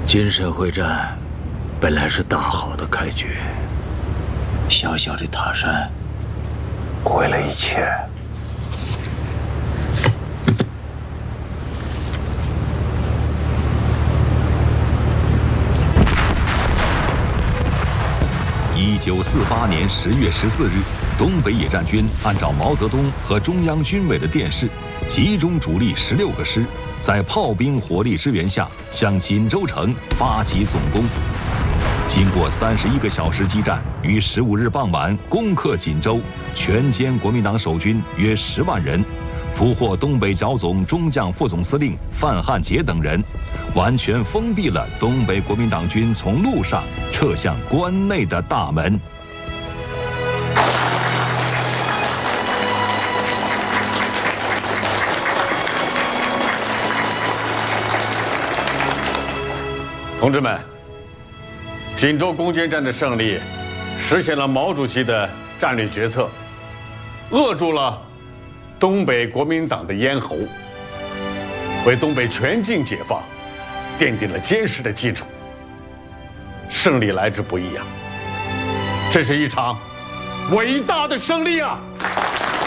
金沈会战本来是大好的开局，小小的塔山毁了一切。 1948年10月14日，东北野战军按照毛泽东和中央军委的电示，集中主力16个师，在炮兵火力支援下，向锦州城发起总攻。经过31个小时激战，于15日傍晚攻克锦州，全歼国民党守军约10万人，俘获东北剿总中将副总司令范汉杰等人，完全封闭了东北国民党军从路上撤向关内的大门。 同志们，锦州攻坚战的胜利，实现了毛主席的战略决策，扼住了东北国民党的咽喉，为东北全境解放奠定了坚实的基础。胜利来之不易啊！这是一场伟大的胜利啊！